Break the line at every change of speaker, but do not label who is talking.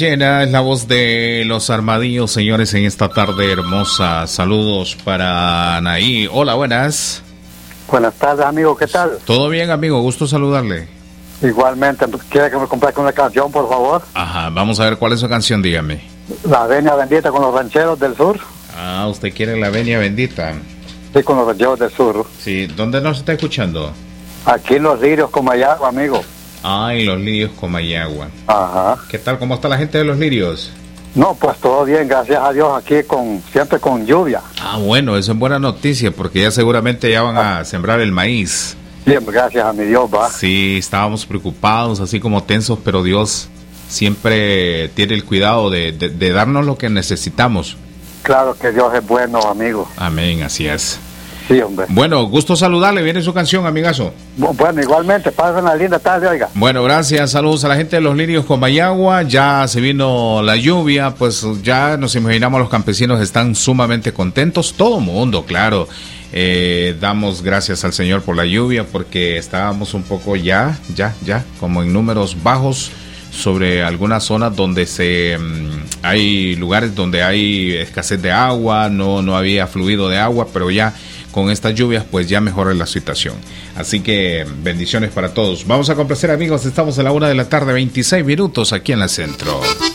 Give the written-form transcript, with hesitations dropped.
Llena es la voz de los Armadillos, señores, en esta tarde hermosa. Saludos para Anaí. Hola, buenas.
Buenas tardes, amigo, ¿qué tal?
Todo bien, amigo, gusto saludarle.
Igualmente, ¿quiere que me comparta una canción, por favor?
Ajá, vamos a ver cuál es su canción, dígame.
La Venia Bendita con los rancheros del sur.
Ah, usted quiere la Venia Bendita.
Sí, con los rancheros del sur.
Sí, ¿dónde nos está escuchando?
Aquí en Los Lirios, Comayagua, amigo.
Ah, en Los Lirios, Comayagua.
Ajá.
¿Qué tal? ¿Cómo está la gente de Los Lirios?
No, pues todo bien, gracias a Dios, aquí siempre con lluvia.
Ah, bueno, eso es buena noticia, porque ya seguramente ya van a sembrar el maíz.
Siempre, gracias a mi Dios, va.
Sí, estábamos preocupados, así como tensos, pero Dios siempre tiene el cuidado de darnos lo que necesitamos.
Claro que Dios es bueno, amigo.
Amén, así es.
Sí, hombre.
Bueno, gusto saludarle, viene su canción, amigazo.
Bueno, igualmente, pasen una linda tarde, oiga.
Bueno, gracias, saludos a la gente de Los Lirios Comayagua. Ya se vino la lluvia, pues ya nos imaginamos, los campesinos están sumamente contentos, todo mundo, claro. Damos gracias al Señor por la lluvia, porque estábamos un poco ya, como en números bajos sobre algunas zonas donde hay lugares donde hay escasez de agua, no había fluido de agua, pero ya con estas lluvias pues ya mejora la situación. Así que bendiciones para todos. Vamos a complacer, amigos, estamos a la 1:26 p.m. aquí en la Centro.